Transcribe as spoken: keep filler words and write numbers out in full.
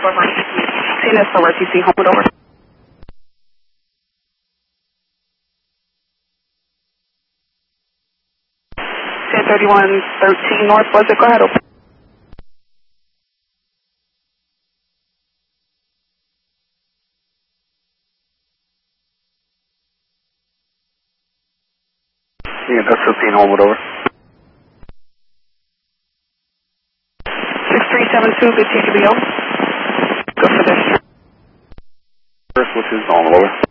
C N S over T C, hold over. ten thirty-one thirteen North, was it? Go ahead, open. Yeah, that's fifteen, hold over. six three seven two, good T Q B O. Go for this. First, which is on over.